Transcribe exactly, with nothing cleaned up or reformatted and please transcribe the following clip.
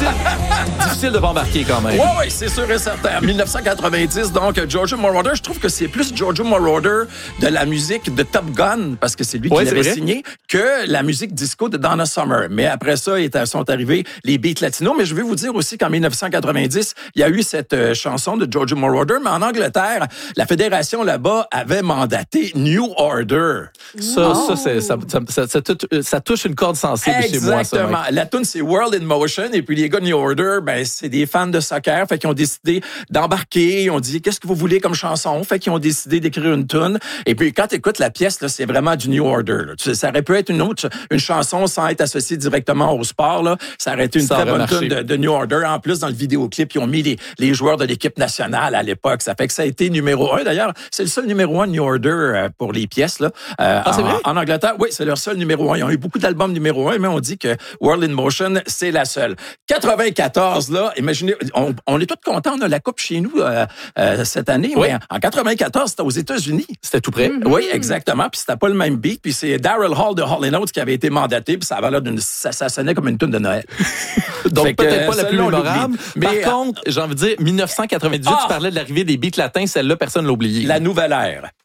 difficile, difficile de pas embarquer quand même. Oui, oui, c'est sûr et certain. En dix-neuf cent quatre-vingt-dix, donc, Giorgio Moroder, je trouve que c'est plus Giorgio Moroder de la musique de Top Gun, parce que c'est lui qui ouais, l'avait c'est signé, que la musique disco de Donna Summer. Mais après ça, ils sont arrivés les beats latinos. Mais je vais vous dire aussi qu'en dix-neuf cent quatre-vingt-dix, il y a eu cette euh, chanson de Giorgio Moroder, mais en Angleterre, la fédération là-bas avait mandaté New Order. Ça, wow. ça, c'est, ça, ça, ça, ça, ça touche une corde sensible Exactement. chez moi. Ça, Exactement. La tune c'est World in Motion, et puis les gars de New Order, ben c'est des fans de soccer, fait qu'ils ont décidé d'embarquer. Ils ont dit qu'est-ce que vous voulez comme chanson, fait qu'ils ont décidé d'écrire une tune. Et puis quand tu écoutes la pièce, là, c'est vraiment du New Order. Là. Tu sais, ça aurait pu être une autre une chanson sans être associée directement au sport. Là. Ça aurait été une ça très bonne tune de, de New Order. En plus, dans le vidéoclip, ils ont mis les, les joueurs de l'équipe nationale à l'époque. Ça fait que ça a été numéro un. D'ailleurs, c'est le seul numéro un New Order euh, pour les pièces. Là. Euh, ah, c'est en, vrai? En Angleterre, oui, c'est leur seul numéro un. Ils ont eu beaucoup d'albums numéro un, mais on dit que World in Motion, c'est la seule. quatre-vingt-quatorze, là, imaginez, on, on est tous contents, on a la coupe chez nous euh, euh, cette année. Oui. Mais en quatre-vingt-quatorze, c'était aux États-Unis. C'était tout près. Mm-hmm. Oui, exactement. Puis c'était pas le même beat. Puis c'est Daryl Hall de Hall and Oates qui avait été mandaté. Puis ça avait l'air d'une, ça, ça sonnait comme une tune de Noël. Donc fait peut-être que, pas la plus mémorable. Mais Par euh, contre, j'ai envie de dire, dix-neuf cent quatre-vingt-dix-huit, ah, tu parlais de l'arrivée des beats latins. Celle-là, personne l'a oublié. La nouvelle ère.